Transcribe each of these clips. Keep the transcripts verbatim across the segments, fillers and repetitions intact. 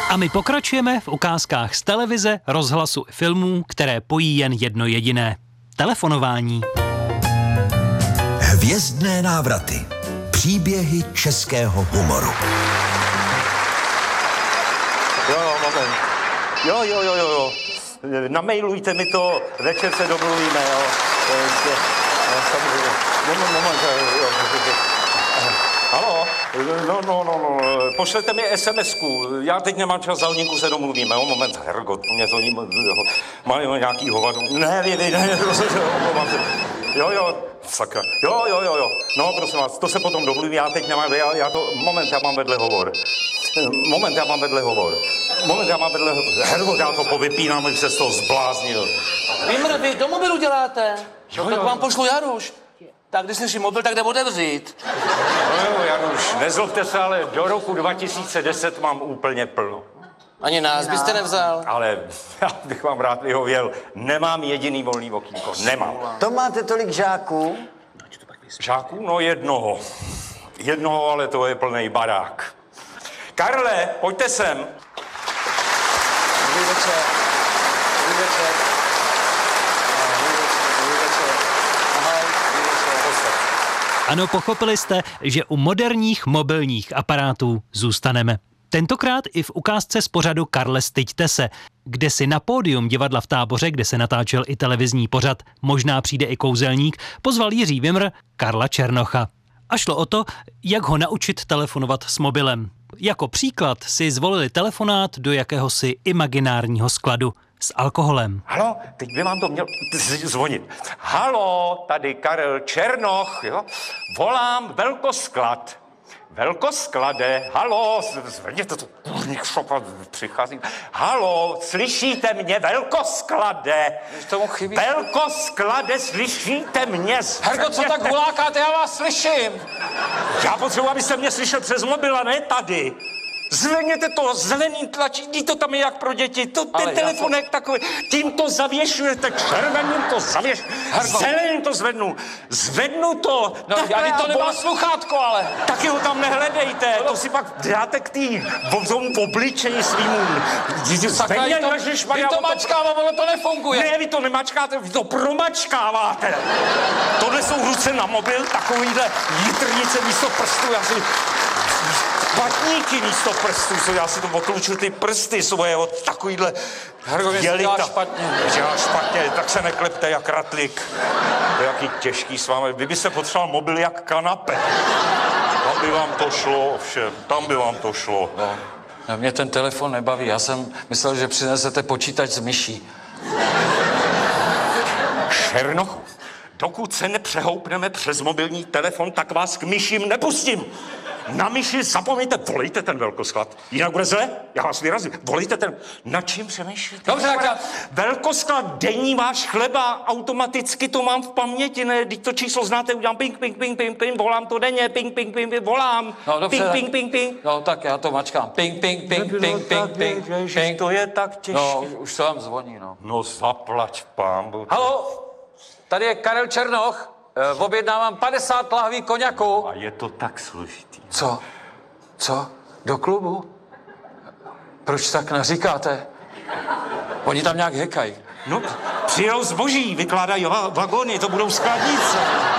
A my pokračujeme v ukázkách z televize, rozhlasu i filmů, které pojí jen jedno jediné. Telefonování. Hvězdné návraty. Příběhy českého humoru. Jo, jo, moment. Jo, jo, jo, jo, jo. Namailujte mi to, večer se domluvíme, jo. To je ještě, no, samozřejmě. Moment, moment, jo, jo. Halo? No, no, no, no, pošlete mi es em esku. Já teď nemám čas, za hodinku se domluvíme, jo. Moment, hergot, mě to ní, mají nějaký hovadu. Ne, vy, vy, ne, jo, jo, sakra. Jo, jo, jo, jo. No, prosím vás, to se potom domluví, já teď nemám, já, já to, moment, já mám vedle hovor. Moment, já mám vedle hovor. Moment, já mám vedle hovor. Hergot, já to povypínám, abych se z toho zbláznil. Vymr, vy do mobilu děláte? Jo, tak jo. vám pošlu Januš. Tak když slyším mobil, tak jde otevřít. No jo, Januš, nezlobte se, ale do roku dva tisíce deset mám úplně plno. Ani nás byste nevzal. Ale já bych vám rád vyhověl, nemám jediný volný okýnko, nemám. To máte tolik žáků? Žáků? No jednoho. Jednoho, ale to je plnej barák. Karle, pojďte sem. Dobrý večer. Dobrý večer. Dobrý večer. Dobrý večer. Ahoj. Dobrý večer. Ano, pochopili jste, že u moderních mobilních aparátů zůstaneme. Tentokrát i v ukázce z pořadu Karle, styďte se, kde si na pódium divadla v Táboře, kde se natáčel i televizní pořad Možná přijde i kouzelník, pozval Jiří Vymr Karla Černocha. A šlo o to, jak ho naučit telefonovat s mobilem. Jako příklad si zvolili telefonát do jakéhosi imaginárního skladu s alkoholem. Halo, teď by vám to měl zvonit. Halo, tady Karel Černoch, jo? Volám velkosklad. Velkosklade, halo, zvedněte to, kurník šopa, přicházím. Halo, slyšíte mě, velkosklade? Tomu chybí. Velkosklade, slyšíte mě? Herko, co tak hulákáte, já vás slyším. Já potřebuji, abyste mě slyšel přes mobil a ne tady. Zvedněte to, zelený tlačítko, to tam je jak pro děti, to, ten telefonek to... takový, tím to zavěšujete, červeným to zavěš, zeleným to zvednu, zvednu to. No, já to nemá sluchátko, ale. Taky ho tam nehledejte, to si pak dáte k tý, v tomu obličeji svýmu. Sakra, to, vy to mačkává, ono to nefunguje. Ne, vy to nemačkáte, vy to promačkáváte. Tohle jsou ruce na mobil, takovýhle jitrnice místo prstů, já si... Patníky místo prstů, co já si to otlučil ty prsty svoje od takovýhle dělá špatně. Dělá špatně, tak se neklepte jak ratlík. To je jaký těžký s vámi. Vy byste potřeboval mobil jak kanape. Tam by vám to šlo, ovšem, tam by vám to šlo. No, no mě ten telefon nebaví, já jsem myslel, že přinesete počítač s myší. Černochu, dokud se nepřehoupneme přes mobilní telefon, tak vás k myším nepustím. Na myši zapomeňte, volejte ten velkosklad. Jinak bude zle, já vás vyrazím. Volejte ten, na čím přemýšlíte? Dobře, tak já... Velkosklad, denní váš chleba, automaticky to mám v paměti, ne? Když to číslo znáte, udělám ping, ping, ping, ping, ping, volám to denně, ping, ping, ping, ping, volám. No, dobře, ping, ping, ping, ping. No, tak já to mačkám. Ping, ping, ping, ping, ping, ping, ping. To je tak těžké. No, už to vám zvoní, no. No, zaplať pánbu. Halo, tady je Karel Černoch. E, objednávám padesát lahví koněku. A je to tak složitý. Co? Co? Do klubu? Proč tak naříkáte? Oni tam nějak hekají. No, přijel zboží, vykládají va- vagony, to budou skladnice.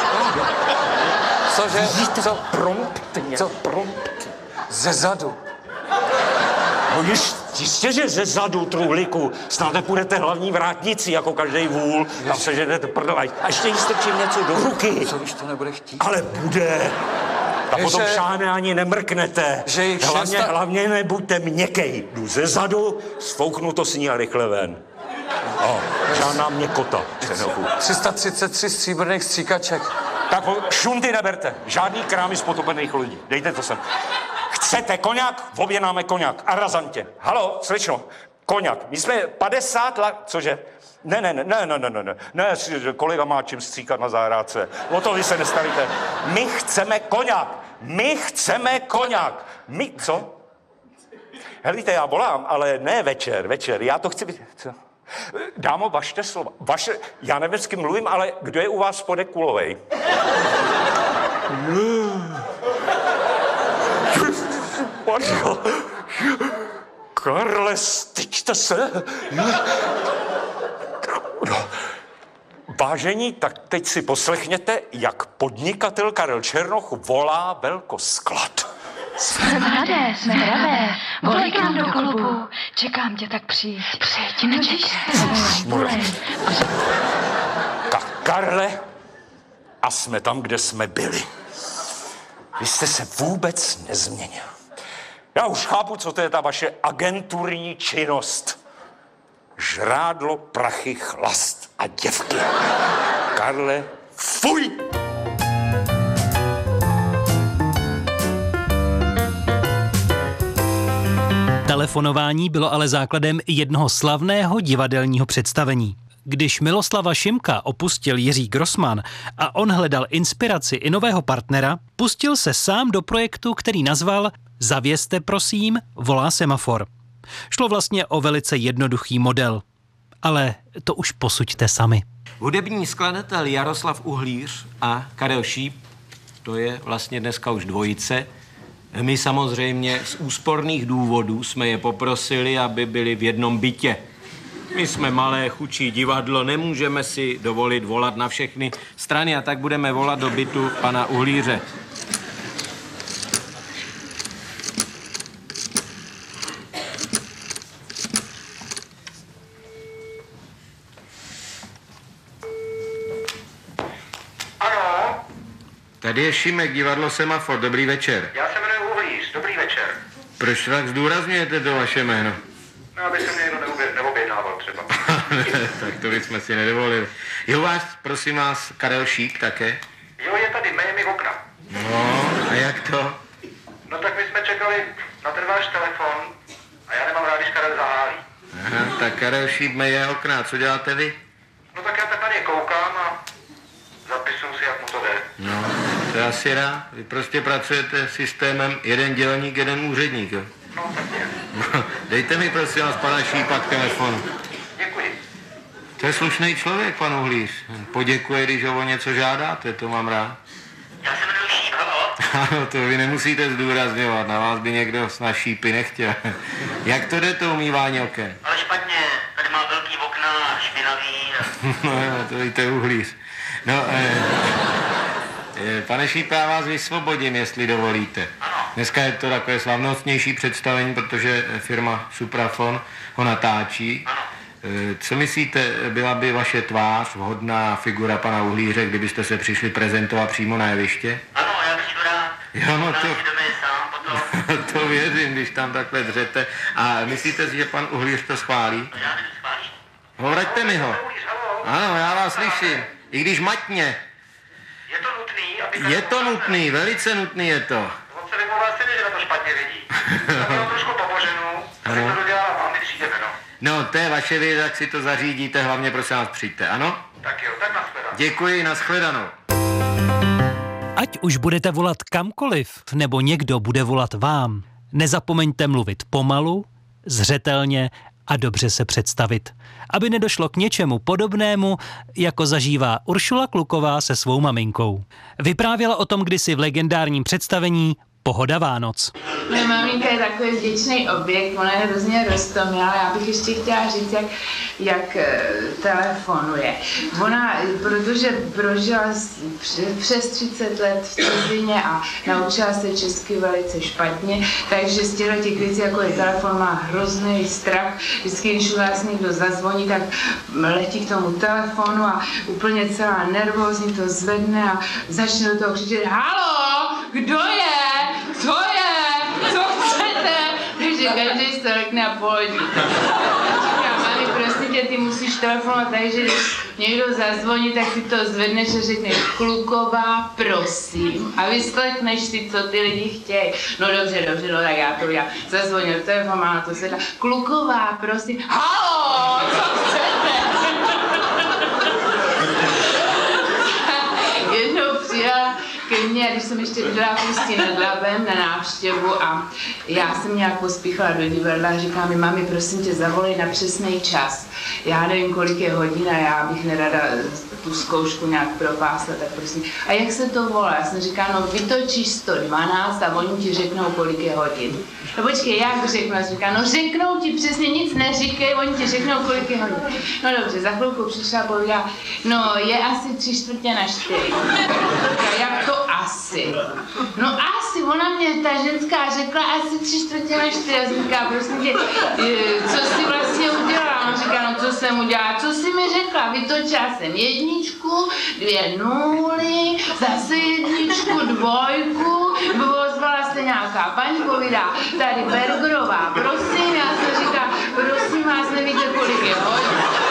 Cože? Vidíte, Co? promptně, Co? promptně. Ze zadu. No již, jistě, že ze zadu, truhlíku, snad nepůjdete hlavní vrátnici, jako každej vůl, a přeženete prdel. A ještě jí strčím něco do ruky. Co, když to nebude chtít? Ale bude. A Je, potom že- šáhne ani nemrknete. že jich hlavně, šesta- hlavně nebuďte měkkej. Jdu ze zadu, sfouknu to s ní a rychle ven. O, žádná měkota. tři sta třicet tři stříbrných stříkaček. Tak šunty neberte. Žádný krámy z potopených lidí. Dejte to sem. Chcete koněk? Objednáme koněk. A razantě. Halo, slečno. Koněk. My jsme padesát let... Cože? Ne, ne, ne, ne, ne, ne, ne, ne, ne, kolega má čím stříkat na zahrádce. O to vy se nestavíte. My chceme koněk. My chceme koněk. My, co? Helíte, já volám, ale ne večer, večer. Já to chci být... Co? Dámo, vašte slova. Vaše, já nevím, s kým mluvím, ale kdo je u vás spodek kulovej? Karle, styďte se. No. Vážení, tak teď si poslechněte, jak podnikatel Karel Černoch volá velkosklad. Jsme mladé, jsme hravé, volej k nám do klubu. Čekám tě, tak přijď. Přijď, nečekej. Tak Karle, a jsme tam, kde jsme byli. Vy jste se vůbec nezměnil. Já už chápu, co to je ta vaše agenturní činnost. Žrádlo, prachy, chlast a děvky. Karle, fuj! Telefonování bylo ale základem jednoho slavného divadelního představení. Když Miloslava Šimka opustil Jiří Grossman a on hledal inspiraci i nového partnera, pustil se sám do projektu, který nazval Zavězte prosím, volá semafor. Šlo vlastně o velice jednoduchý model. Ale to už posuďte sami. Hudební skladatel Jaroslav Uhlíř a Karel Šíp, to je vlastně dneska už dvojice. My samozřejmě z úsporných důvodů jsme je poprosili, aby byli v jednom bytě. My jsme malé, chučí divadlo, nemůžeme si dovolit volat na všechny strany a tak budeme volat do bytu pana Uhlíře. Ano? Tady je Šimek, divadlo Semafor, dobrý večer. Já se jmenuji Uhlíř, dobrý večer. Proč tak zdůrazňujete to vaše jméno? No, aby se mě někdo neobě- neobjednával třeba. Tak to bychom si nedovolili. Je u vás, prosím vás, Karel Šíp také? Jo, je tady, meje mi v okna. No, a jak to? No tak my jsme čekali na ten váš telefon a já nemám rád, když Karel zahálí. Aha, tak Karel Šíp meje okna, co děláte vy? No tak já tak na ně koukám a zapisuju si, jak mu to jde. No, to já si rád. Vy prostě pracujete systémem jeden dělník, jeden úředník, jo? No, tak nějak. No, dejte mi prosím vás pana Šípa k telefonu. Děkuji. To je slušný člověk, pan Uhlíř. Poděkuje, když ho o něco žádáte, to mám rád. Já se jmenuji Šíp, halo? Ano, to vy nemusíte zdůrazňovat, na vás by někdo na šípy nechtěl. Jak to jde, to umývání oken? Ale špatně, tady má velký okna, špinavý. A... No jo, to víte Uhlíř. No, eh, eh, pane Šípe, já vás vysvobodím, jestli dovolíte. Ano. Dneska je to takové slavnostnější představení, protože firma Suprafon ho natáčí. Ano. Eh, Co myslíte, byla by vaše tvář vhodná figura pana Uhlíře, kdybyste se přišli prezentovat přímo na jeviště? Ano, já bych rád. Jo, no to, Jdeme sám potom. to věřím, když tam takhle dřete. A myslíte si, že pan Uhlíř to schválí? No já nevím, schválíš. No, vraťte mi ho. Uhlíř, halo? Ano, já vás slyším. I když matně. Je to nutný, aby... Je to nutný, velice nutný je to. On se vymlouvá stejně, že na to špatně vidí. Tak mám trošku pomoženu, aby to dodělala vám, my přijdeme, no. No, to je vaše věc, jak si to zařídíte, hlavně prosím vás přijďte, ano? Tak jo, tak nashledanou. Děkuji, nashledanou. Ať už budete volat kamkoliv, nebo někdo bude volat vám, nezapomeňte mluvit pomalu, zřetelně a dobře se představit, aby nedošlo k něčemu podobnému, jako zažívá Uršula Kluková se svou maminkou. Vyprávěla o tom kdysi v legendárním představení Pohoda Vánoc. Moje maminka je takový vděčný objekt, ona je hrozně roztomilá, já bych ještě chtěla říct, jak, jak telefonuje. Ona, protože prožila přes třicet let v cizině a naučila se česky velice špatně, takže z těchto těch věcí, jako je telefon, má hrozný strach. Vždycky, když u nás někdo zazvoní, tak letí k tomu telefonu a úplně celá nervózní to zvedne a začne do toho křičet: halo, kdo je? Co je? Co chcete? Takže každý se lekne a pohodí. Říkám, mami, prosím tě, ty musíš telefonovat, takže když někdo zazvoní, tak si to zvedneš a řekneš: Kluková, prosím. A vyslechneš si, co ty lidi chtějí. No dobře, dobře, no tak já to já zazvonil telefon, má na to sedla. Kluková, prosím. Halo, co chcete? Jednou přijela ke mně, když jsem ještě byla v Ústí nad Labem na návštěvu a já jsem nějak pospíchala do divadla a říká mi: mami, prosím tě, zavolej na přesný čas. Já nevím, kolik je hodin a já bych nerada tu zkoušku nějak propásla, tak prosím. A jak se to volá? Já jsem říkala, no vytočíš sto dvanáct a oni ti řeknou, kolik je hodin. No počkej, jak řeknu? Já jsem říkala, no řeknou ti přesně, nic neříkej, oni ti řeknou, kolik je hodin. No dobře, za chvilku přišla a povídala, no je asi tři čtvrtě na čtyři. Jak to asi? No asi, ona mě, ta ženská řekla asi tři čtvrtě na čtyři. Já jsem říkala, prosím tě, co jsi vlastně udělala? On říká, no co jsem udělala, co jsi mi řekla? Vytočila jsem jedničku, dvě nuly, zase jedničku, dvojku, ozvala se nějaká paní, povídá, tady Bergerová, prosím, já jsem říkala, prosím vás, nevíte, kolik je hodin?